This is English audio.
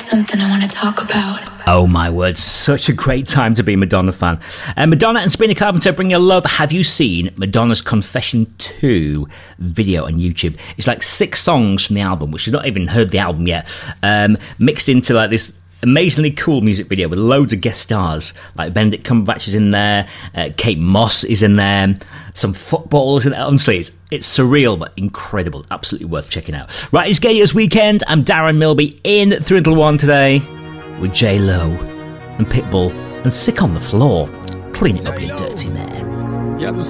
something I want to talk about. Oh my word, such a great time to be a Madonna fan. Madonna and Sabrina Carpenter bring you love. Have you seen Madonna's Confession 2 video on YouTube? It's like 6 songs from the album, which you've not even heard the album yet, mixed into like this amazingly cool music video with loads of guest stars. Like Benedict Cumberbatch is in there, Kate Moss is in there, some footballers in there. Honestly, it's surreal but incredible. Absolutely worth checking out. Right, it's Gators Weekend. I'm Darren Milby in 3 until 1 today with J Lo and Pitbull and Sick on the Floor. Clean it up, you dirty man. Ya tú